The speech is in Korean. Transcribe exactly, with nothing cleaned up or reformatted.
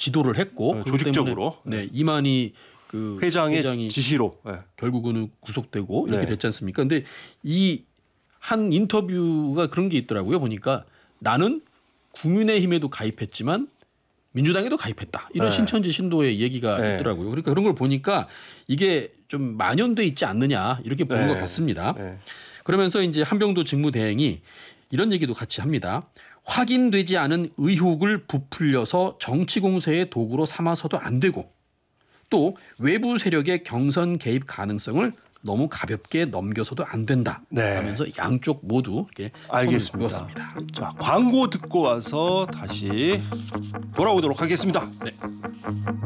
지도를 했고 네, 조직적으로 네, 이만희 그 회장의 회장이 지시로 네. 결국은 구속되고 이렇게 네. 됐지 않습니까? 근데 이 한 인터뷰가 그런 게 있더라고요. 보니까 나는 국민의힘에도 가입했지만 민주당에도 가입했다. 이런 네. 신천지 신도의 얘기가 네. 있더라고요. 그러니까 그런 걸 보니까 이게 좀 만연돼 있지 않느냐 이렇게 보는 네. 것 같습니다. 네. 그러면서 이제 한병도 직무대행이 이런 얘기도 같이 합니다. 확인되지 않은 의혹을 부풀려서 정치 공세의 도구로 삼아서도 안 되고 또 외부 세력의 경선 개입 가능성을 너무 가볍게 넘겨서도 안 된다. 네. 하면서 양쪽 모두 이렇게 알겠습니다. 손을 그었습니다. 자, 광고 듣고 와서 다시 돌아오도록 하겠습니다. 네.